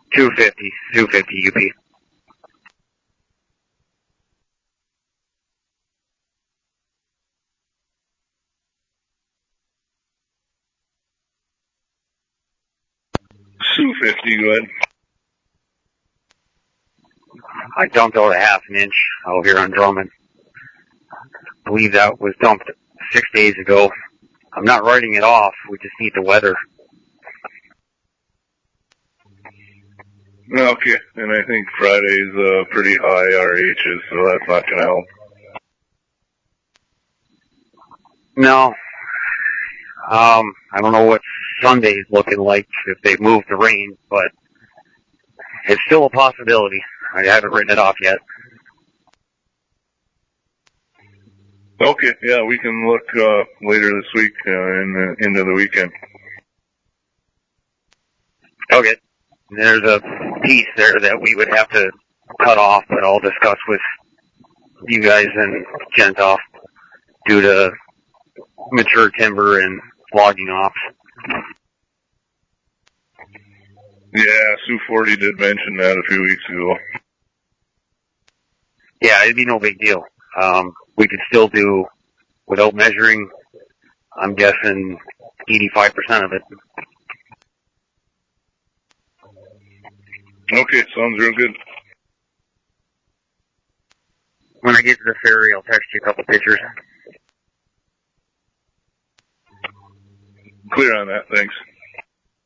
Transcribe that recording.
250 UP. $250, go ahead. I dumped out a half an inch out here on Drummond. I believe that was dumped 6 days ago. I'm not writing it off. We just need the weather. Okay, and I think Friday's pretty high RHs, so that's not going to help. No. I don't know what Sunday's looking like if they've moved the rain, but it's still a possibility. I haven't written it off yet. Okay, yeah, we can look later this week into the weekend. Okay. There's a piece there that we would have to cut off, but I'll discuss with you guys and Gentoff due to mature timber and logging ops. Yeah, Sioux 40 did mention that a few weeks ago. Yeah, it'd be no big deal. We could still do, without measuring, I'm guessing 85% of it. Okay, sounds real good. When I get to the ferry, I'll text you a couple pictures. Clear on that, thanks.